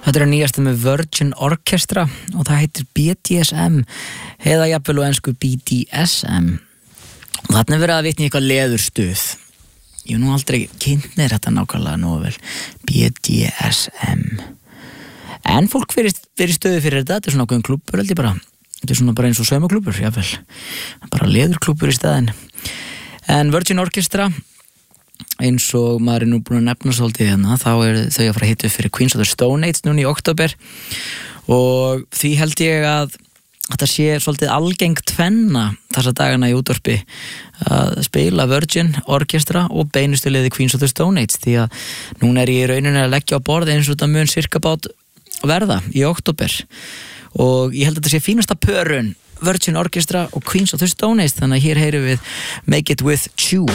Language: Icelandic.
Þetta er nýjasta með Virgin Orchestra og það heitir BDSM eða jafnvel á ensku BDSM. Og þarna verið að vitna í eitthvað leðurstuð. Ég hef nú aldrei kynnt mér þetta nákvæmlega nógu vel. BDSM. En fólk verið stöðu fyrir þetta er svona ákveðin klúbbur held ég bara. Þetta er svona bara eins og saumaklúbbur, jafnvel. Bara leðurklúbbur í staðinn. En Virgin Orchestra eins og maður er nú búin að nefna svolítið hérna, þá er þau að fara að hitta upp fyrir Queens of the Stone Age núna í október og því held ég að þetta sé svolítið algengt tvenna þessa dagana í útvarpi að spila Virgin Orchestra og beinustu liði Queens of the Stone Age því að núna er ég í rauninni að leggja á borð eins og þetta mun cirka bát verða í október og ég held að þetta sé fínasta pörun Virgin Orchestra og Queens of the Stone Age þannig að hér heyrum við Make It With Chew